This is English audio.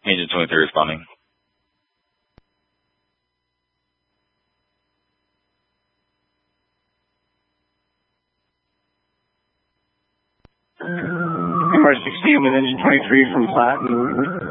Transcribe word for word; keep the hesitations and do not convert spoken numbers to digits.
Agent twenty-three responding. R sixteen with Engine twenty-three from Platte.